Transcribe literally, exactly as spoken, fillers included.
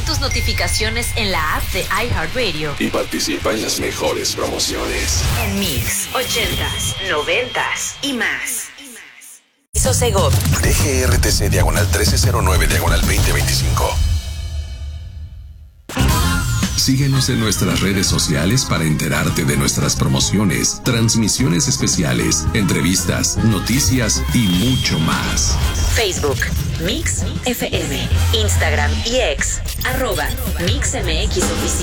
tus notificaciones en la app de iHeartRadio y participa en las mejores promociones. En Mix, ochentas, noventas y más. Sosegov. D G R T C diagonal trece cero nueve diagonal veinte veinticinco. Síguenos en nuestras redes sociales para enterarte de nuestras promociones, transmisiones especiales, entrevistas, noticias y mucho más. Facebook, Mix F M, Instagram y X, arroba Mix M X Oficial.